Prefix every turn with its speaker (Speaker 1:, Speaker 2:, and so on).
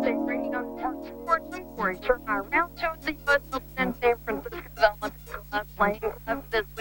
Speaker 1: USA Radio Network Sports Report. Turn our round two of the U.S. Open in San Francisco's Olympic Club Playing Club this